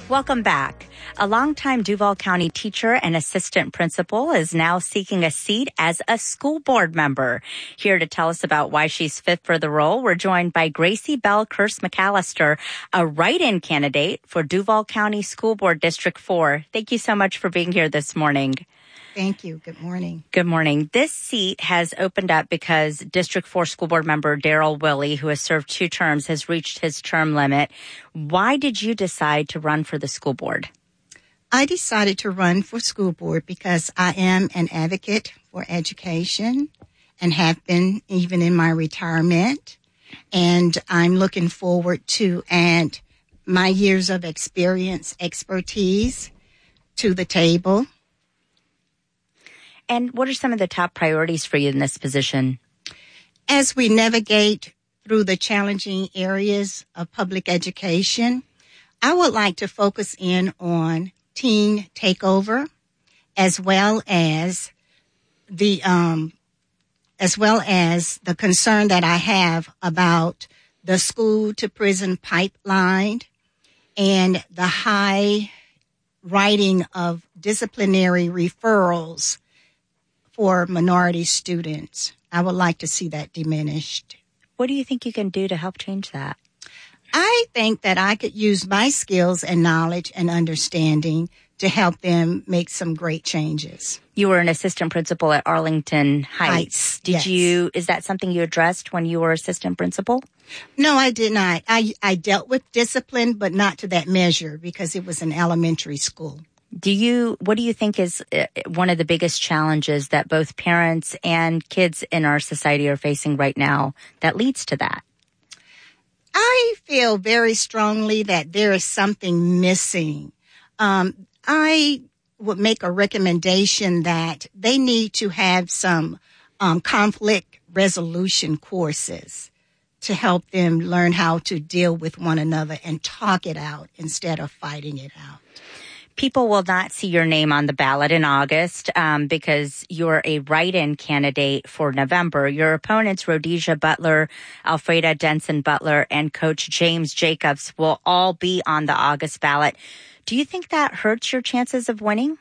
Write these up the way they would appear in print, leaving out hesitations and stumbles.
Welcome back. A longtime Duval County teacher and assistant principal is now seeking a seat as a school board member. Here to tell us about why she's fit for the role, we're joined by Gracie Bell Kearse McAllister, a write-in candidate for Duval County School Board District 4. Thank you so much for being here this morning. Thank you. Good morning. Good morning. This seat has opened up because District 4 School Board member Daryl Willey, who has served 2 terms, has reached his term limit. Why did you decide to run for the school board? I decided to run for school board because I am an advocate for education and have been even in my retirement. And I'm looking forward to add my years of experience, expertise to the table. And what are some of the top priorities for you in this position? As we navigate through the challenging areas of public education, I would like to focus in on teen takeover, as well as the concern that I have about the school to prison pipeline and the high writing of disciplinary referrals for minority students. I would like to see that diminished. What do you think you can do to help change that? I think that I could use my skills and knowledge and understanding to help them make some great changes. You were an assistant principal at Arlington Heights. Is that something you addressed when you were assistant principal? No, I did not. I dealt with discipline, but not to that measure because it was an elementary school. What do you think is one of the biggest challenges that both parents and kids in our society are facing right now that leads to that? I feel very strongly that there is something missing. I would make a recommendation that they need to have some conflict resolution courses to help them learn how to deal with one another and talk it out instead of fighting it out. People will not see your name on the ballot in August because you're a write-in candidate for November. Your opponents, Rhodesia Butler, Alfreda Denson Butler, and Coach James Jacobs will all be on the August ballot. Do you think that hurts your chances of winning?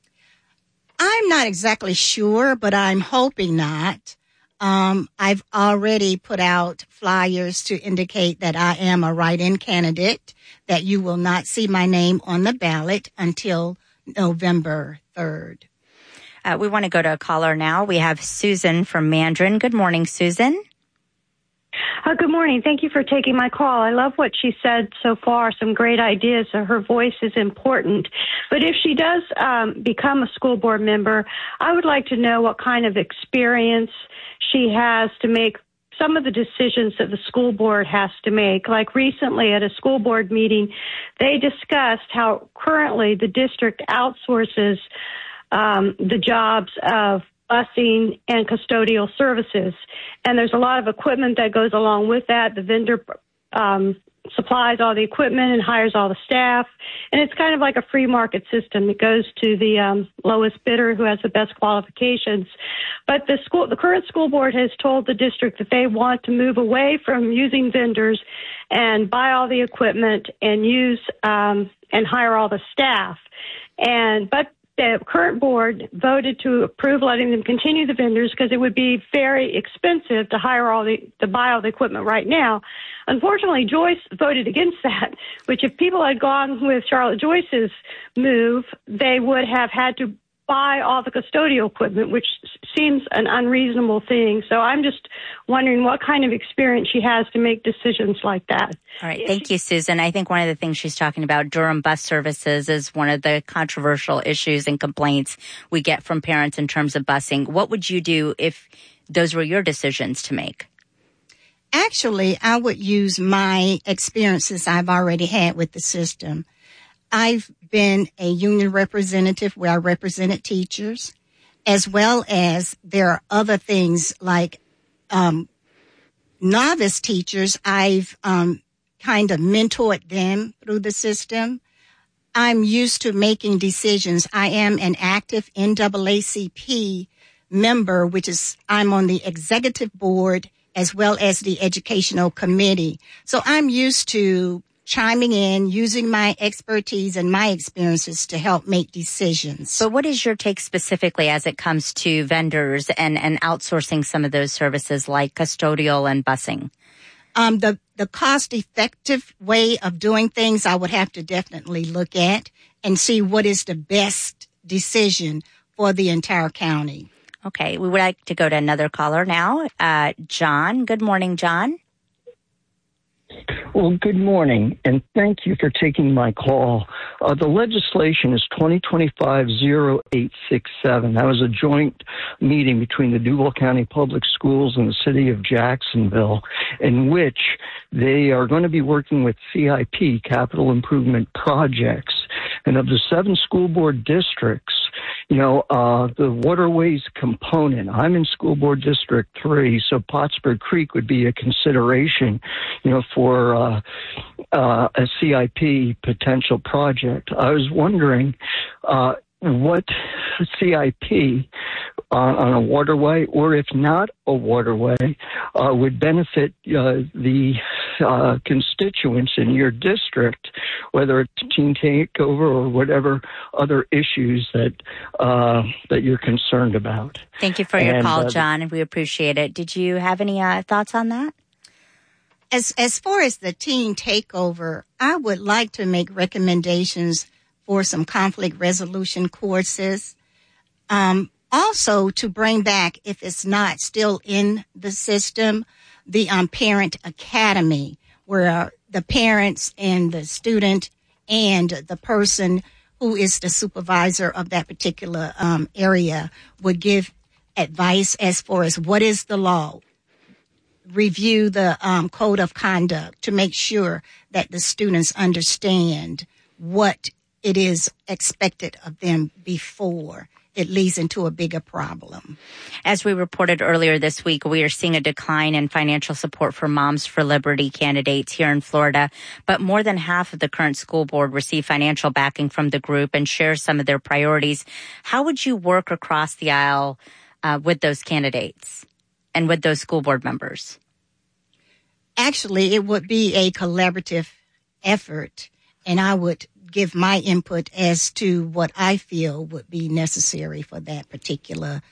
I'm not exactly sure, but I'm hoping not. I've already put out flyers to indicate that I am a write-in candidate, that you will not see my name on the ballot until November 3rd. We want to go to a caller now. We have Susan from Mandarin. Good morning, Susan. Good morning. Thank you for taking my call. I love what she said so far, some great ideas. Her voice is important. But if she does become a school board member, I would like to know what kind of experience she has to make some of the decisions that the school board has to make. Like recently at a school board meeting, they discussed how currently the district outsources the jobs of busing and custodial services. And there's a lot of equipment that goes along with that. The vendor supplies all the equipment and hires all the staff. And it's kind of like a free market system. It goes to the lowest bidder who has the best qualifications. But the current school board has told the district that they want to move away from using vendors and buy all the equipment and use and hire all the staff. But the current board voted to approve letting them continue the vendors because it would be very expensive to buy all the equipment right now. Unfortunately, Joyce voted against that, which if people had gone with Charlotte Joyce's move, they would have had to buy all the custodial equipment, which seems an unreasonable thing. So I'm just wondering what kind of experience she has to make decisions like that. All right. Thank you, Susan. I think one of the things she's talking about, Durham bus services, is one of the controversial issues and complaints we get from parents in terms of busing. What would you do if those were your decisions to make? Actually, I would use my experiences I've already had with the system. I've been a union representative where I represented teachers, as well as there are other things like novice teachers. I've kind of mentored them through the system. I'm used to making decisions. I am an active NAACP member, which is I'm on the executive board as well as the educational committee. So I'm used to chiming in, using my expertise and my experiences to help make decisions. But what is your take specifically as it comes to vendors and outsourcing some of those services like custodial and busing? The cost-effective way of doing things, I would have to definitely look at and see what is the best decision for the entire county. Okay, we would like to go to another caller now. John, good morning, John. Well, good morning, and thank you for taking my call. The legislation is 2025-0867. That was a joint meeting between the Duval County Public Schools and the City of Jacksonville, in which they are going to be working with CIP, Capital Improvement Projects. And of the 7 school board districts, the waterways component, I'm in School Board District 3, so Pottsburg Creek would be a consideration, for a CIP potential project. I was wondering what CIP on a waterway, or if not a waterway, would benefit the constituents in your district, whether it's teen takeover or whatever other issues that you're concerned about. Thank you for your call, John, and we appreciate it. Did you have any thoughts on that? As far as the teen takeover, I would like to make recommendations for some conflict resolution courses. Also to bring back, if it's not still in the system, the Parent Academy, where the parents and the student and the person who is the supervisor of that particular area would give advice as far as what is the law, review the code of conduct to make sure that the students understand what it is expected of them before it leads into a bigger problem. As we reported earlier this week, we are seeing a decline in financial support for Moms for Liberty candidates here in Florida, but more than half of the current school board receive financial backing from the group and share some of their priorities. How would you work across the aisle with those candidates and with those school board members? Actually, it would be a collaborative effort, and I would give my input as to what I feel would be necessary for that particular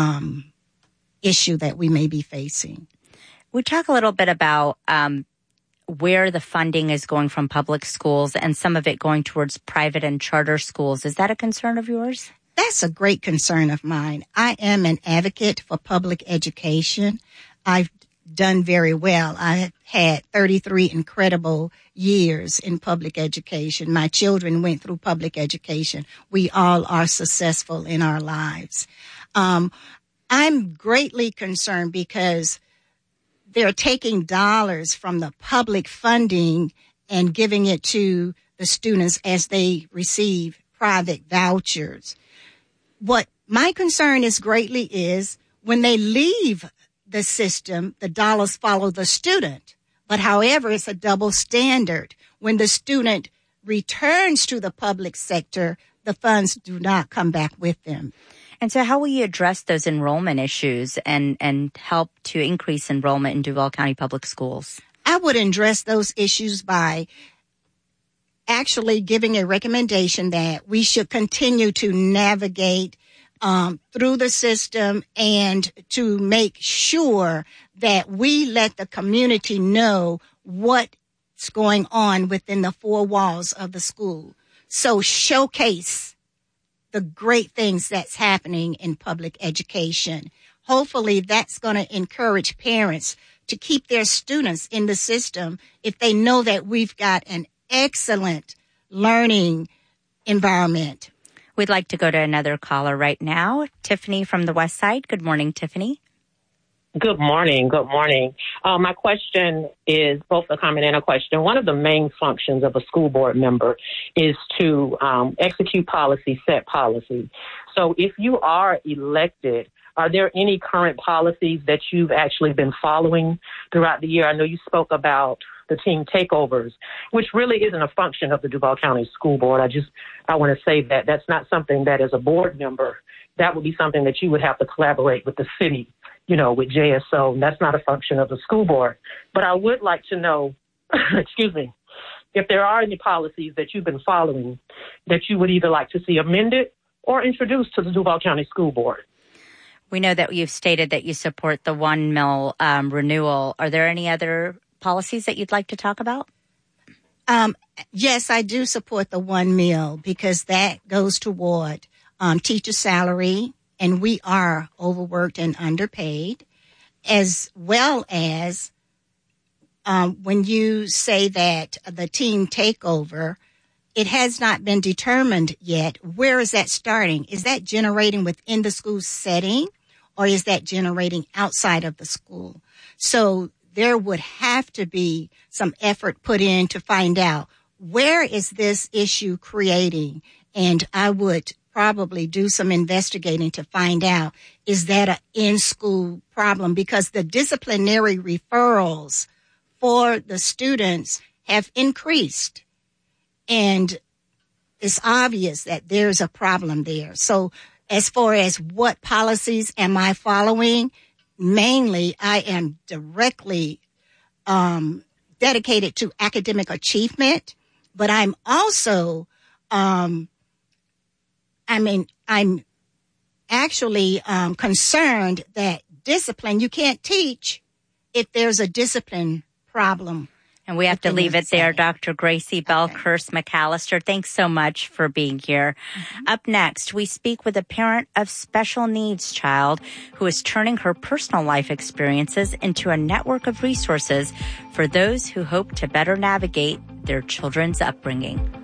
issue that we may be facing. We talk a little bit about where the funding is going from public schools and some of it going towards private and charter schools. Is that a concern of yours? That's a great concern of mine. I am an advocate for public education. I've done very well. I had 33 incredible years in public education. My children went through public education. We all are successful in our lives. I'm greatly concerned because they're taking dollars from the public funding and giving it to the students as they receive private vouchers. What my concern is greatly is when they leave the system, the dollars follow the student. But however, it's a double standard. When the student returns to the public sector, the funds do not come back with them. And so how will you address those enrollment issues and help to increase enrollment in Duval County Public Schools? I would address those issues by actually giving a recommendation that we should continue to navigate through the system and to make sure that we let the community know what's going on within the 4 walls of the school. So showcase the great things that's happening in public education. Hopefully that's going to encourage parents to keep their students in the system if they know that we've got an excellent learning environment. We'd like to go to another caller right now. Tiffany from the West Side. Good morning, Tiffany. Good morning. Good morning. My question is both a comment and a question. One of the main functions of a school board member is to execute policy, set policy. So if you are elected, are there any current policies that you've actually been following throughout the year? I know you spoke about the team takeovers, which really isn't a function of the Duval County School Board. I want to say that that's not something that as a board member, that would be something that you would have to collaborate with the city, with JSO. And that's not a function of the school board. But I would like to know, excuse me, if there are any policies that you've been following that you would either like to see amended or introduced to the Duval County School Board. We know that you've stated that you support the 1 meal renewal. Are there any other policies that you'd like to talk about? Yes, I do support the 1 meal because that goes toward teacher salary, and we are overworked and underpaid, as well as when you say that the team takeover, it has not been determined yet. Where is that starting? Is that generating within the school setting, or is that generating outside of the school? So there would have to be some effort put in to find out where is this issue creating, and I would probably do some investigating to find out, is that an in-school problem? Because the disciplinary referrals for the students have increased, and it's obvious that there's a problem there. So as far as what policies am I following, mainly I am directly dedicated to academic achievement, but I'm also, I'm actually concerned that discipline, you can't teach if there's a discipline problem. And we have to leave it there. Dr. Gracie Bellkhurst McAllister, thanks so much for being here. Mm-hmm. Up next, we speak with a parent of special needs child who is turning her personal life experiences into a network of resources for those who hope to better navigate their children's upbringing.